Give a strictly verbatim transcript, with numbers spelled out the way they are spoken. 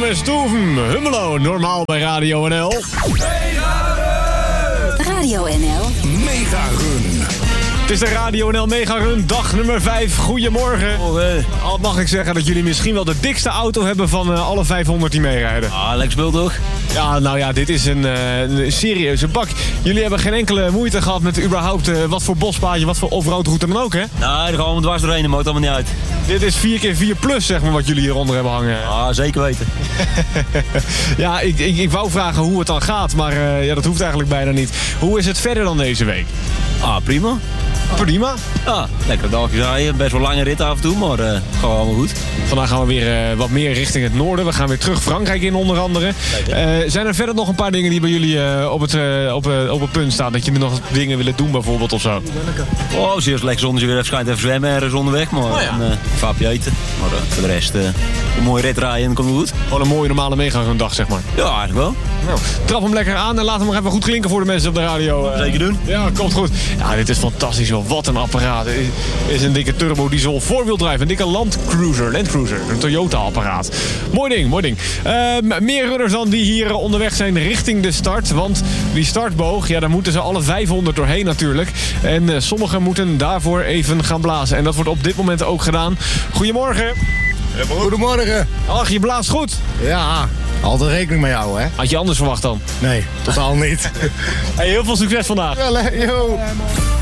met Stoeven, Hummelo, normaal bij Radio N L. Radio N L. Mega Run. Het is de Radio N L Mega Run, dag nummer vijf. Goedemorgen. Al mag ik zeggen dat jullie misschien wel de dikste auto hebben van uh, alle vijfhonderd die meerijden. Ah, lekker speel toch? Ja, nou ja, dit is een, uh, een serieuze bak. Jullie hebben geen enkele moeite gehad met überhaupt uh, wat voor bospaadje, wat voor offroadroute dan ook, hè? Nou, daar gaan we dwars doorheen, dat maakt allemaal niet uit. Dit is vier keer vier plus, zeg maar, wat jullie hieronder hebben hangen. Ah, zeker weten. Ja, ik, ik, ik wou vragen hoe het dan gaat, maar uh, ja, dat hoeft eigenlijk bijna niet. Hoe is het verder dan deze week? Ah, prima. Prima. Ja, lekker dagjes rijden. Best wel lange rit af en toe, maar uh, gewoon allemaal goed. Vandaag gaan we weer uh, wat meer richting het noorden. We gaan weer terug Frankrijk in onder andere. Uh, zijn er verder nog een paar dingen die bij jullie uh, op, het, uh, op, uh, op het punt staan? Dat jullie nog dingen willen doen bijvoorbeeld of zo? Oh, zeer lekker zonnetje weer even schijnt even zwemmen ergens onderweg. Maar oh, ja. een uh, vaapje eten. Maar uh, voor de rest uh, een mooie rit rijden en dan komt het goed. Gewoon een mooie normale mega-dag, zeg maar. Ja, eigenlijk wel. Nou, trap hem lekker aan en laat hem nog even goed klinken voor de mensen op de radio. Uh, Zeker doen. Ja, komt goed. Ja, dit is fantastisch, joh. Wat een apparaat. Dit is een dikke turbo diesel voorwieldrive. Een dikke Land Cruiser. Land Cruiser. Een Toyota-apparaat. Mooi ding, mooi ding. Uh, meer runners dan die hier onderweg zijn richting de start. Want die startboog, ja, daar moeten ze alle vijfhonderd doorheen natuurlijk. En uh, sommigen moeten daarvoor even gaan blazen. En dat wordt op dit moment ook gedaan. Goedemorgen. Goedemorgen. Ach, je blaast goed. Ja, altijd rekening met jou, hè? Had je anders verwacht dan? Nee, totaal niet. Hey, heel veel succes vandaag. Wel, hè? Yo.